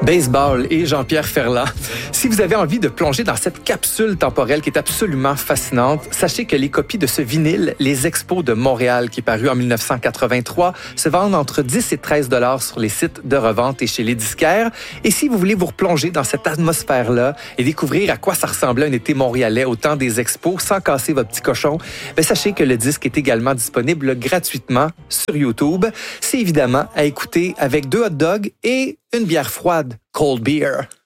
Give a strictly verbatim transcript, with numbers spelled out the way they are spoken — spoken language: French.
Baseball et Jean-Pierre Ferland. Si vous avez envie de plonger dans cette capsule temporelle qui est absolument fascinante, sachez que les copies de ce vinyle, Les Expos de Montréal, qui est paru en dix-neuf cent quatre-vingt-trois, se vendent entre dix et treize dollars sur les sites de revente et chez les disquaires. Et si vous voulez vous replonger dans cette atmosphère-là et découvrir à quoi ça ressemblait un été montréalais au temps des expos sans casser votre petit cochon, bien, sachez que le disque est également disponible gratuitement sur YouTube. C'est évidemment à écouter avec deux hot dogs et une bière froide, cold beer.